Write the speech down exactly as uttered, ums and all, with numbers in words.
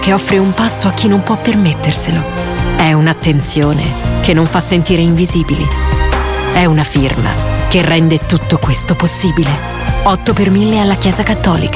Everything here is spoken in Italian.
che offre un pasto a chi non può permetterselo. È un'attenzione che non fa sentire invisibili. È una firma che rende tutto questo possibile. otto per mille alla Chiesa Cattolica.